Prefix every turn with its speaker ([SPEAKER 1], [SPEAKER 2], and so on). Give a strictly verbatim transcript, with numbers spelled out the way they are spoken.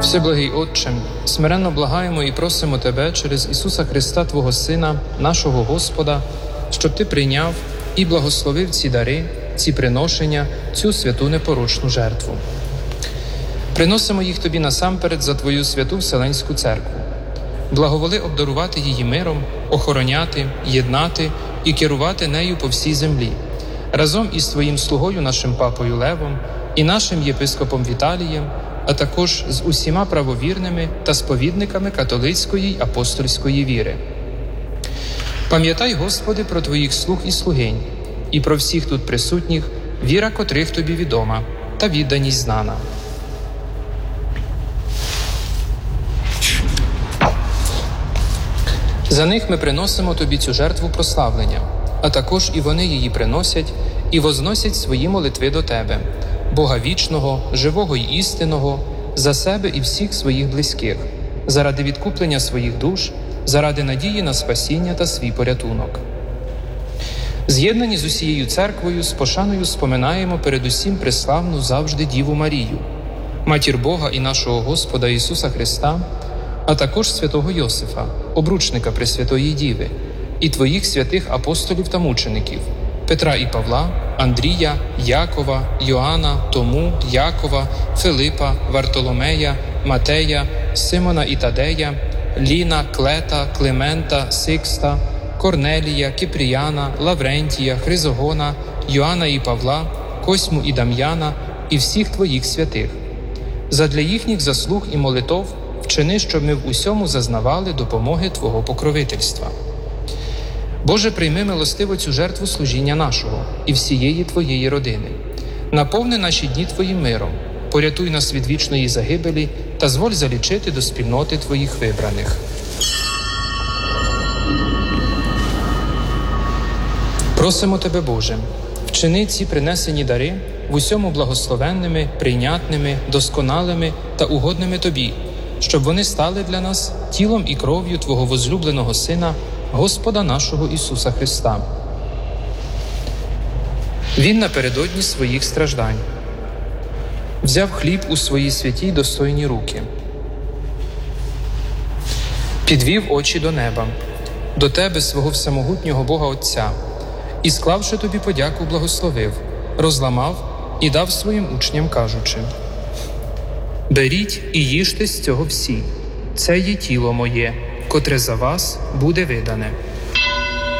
[SPEAKER 1] Всеблагий Отче, смиренно благаємо і просимо Тебе через Ісуса Христа, Твого Сина, нашого Господа, щоб Ти прийняв і благословив ці дари, ці приношення, цю святу непорочну жертву. Приносимо їх Тобі насамперед за Твою святу Вселенську Церкву. Благоволи обдарувати її миром, охороняти, єднати і керувати нею по всій землі, разом із Твоїм слугою нашим Папою Левом і нашим єпископом Віталієм, а також з усіма правовірними та сповідниками католицької й апостольської віри. Пам'ятай, Господи, про Твоїх слуг і слугинь, і про всіх тут присутніх, віра котрих Тобі відома та відданість знана. За них ми приносимо Тобі цю жертву прославлення, а також і вони її приносять і возносять свої молитви до Тебе, Бога вічного, живого й істинного, за себе і всіх своїх близьких, заради відкуплення своїх душ, заради надії на спасіння та свій порятунок. З'єднані з усією церквою, з пошаною споминаємо передусім преславну завжди Діву Марію, Матір Бога і нашого Господа Ісуса Христа, а також святого Йосифа, обручника Пресвятої Діви, і Твоїх святих апостолів та мучеників, Петра і Павла, Андрія, Якова, Йоанна, Тому, Якова, Филипа, Вартоломея, Матея, Симона і Тадея, Ліна, Клета, Климента, Сикста, Корнелія, Кипріяна, Лаврентія, Хризогона, Йоанна і Павла, Косьму і Дам'яна і всіх Твоїх святих. Задля їхніх заслуг і молитов вчини, щоб ми в усьому зазнавали допомоги Твого покровительства. Боже, прийми милостиво цю жертву служіння нашого і всієї Твоєї родини. Наповни наші дні Твоїм миром, порятуй нас від вічної загибелі та зволь залічити до спільноти Твоїх вибраних. Просимо Тебе, Боже, вчини ці принесені дари в усьому благословенними, прийнятними, досконалими та угодними Тобі, щоб вони стали для нас тілом і кров'ю Твого возлюбленого Сина, Господа нашого Ісуса Христа. Він напередодні своїх страждань взяв хліб у свої святі й достойні руки, підвів очі до неба, до Тебе, свого всемогутнього Бога Отця, і, склавши Тобі подяку, благословив, розламав і дав своїм учням, кажучи: «Беріть і їжте з цього всі, це є тіло моє, котре за вас буде видане».